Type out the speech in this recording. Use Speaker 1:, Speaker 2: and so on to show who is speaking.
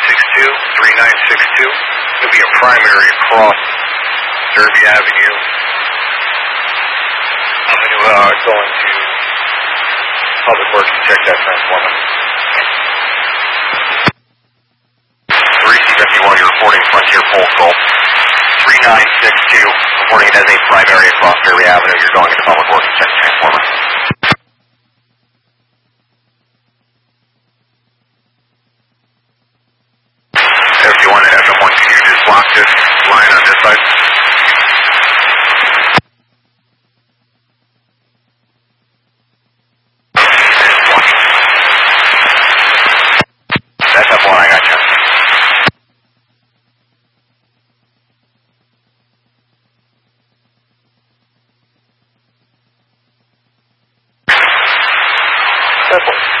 Speaker 1: 3962. It'll be a primary across Derby Avenue. I'm going to go into Public Works to check that transformer. 3C51, you're reporting Frontier Pole Call. 3962, reporting it as a primary across Derby Avenue. You're going into Public Works to check the transformer. FM1 and FM1, can you just block this line on this side? That's FM1, I got you. That's one.